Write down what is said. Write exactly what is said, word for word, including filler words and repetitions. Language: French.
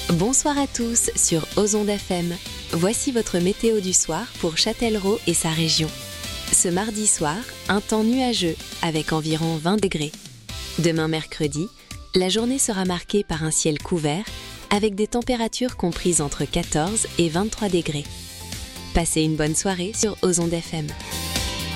Bonsoir à tous sur Ozonde F M. Voici votre météo du soir pour Châtellerault et sa région. Ce mardi soir, un temps nuageux avec environ vingt degrés. Demain mercredi, la journée sera marquée par un ciel couvert avec des températures comprises entre quatorze et vingt-trois degrés. Passez une bonne soirée sur Ozonde F M.